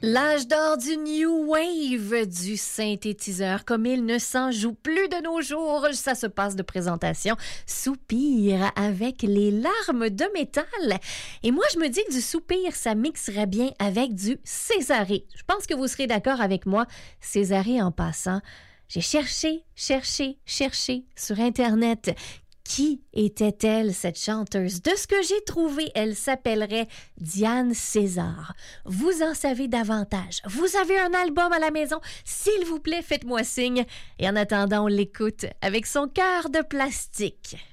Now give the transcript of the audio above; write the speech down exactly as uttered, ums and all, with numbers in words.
L'âge d'or du New Wave, du synthétiseur, comme il ne s'en joue plus de nos jours. Ça se passe de présentation. Soupir avec les larmes de métal. Et moi, je me dis que du soupir, ça mixerait bien avec du Césarée. Je pense que vous serez d'accord avec moi. Césarée, en passant, j'ai cherché, cherché, cherché sur Internet. Qui était-elle, cette chanteuse? De ce que j'ai trouvé, elle s'appellerait Diane César. Vous en savez davantage. Vous avez un album à la maison? S'il vous plaît, faites-moi signe. Et en attendant, on l'écoute avec son cœur de plastique.